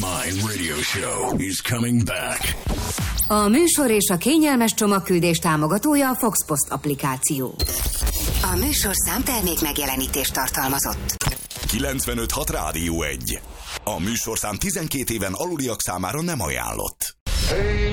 online radio show is coming back. A műsor és a kényelmes csomagküldés támogatója a Fox Post applikáció. A műsorszám termék megjelenítést tartalmazott. 95.6 Rádió 1. A műsorszám 12 éven aluliak számára nem ajánlott.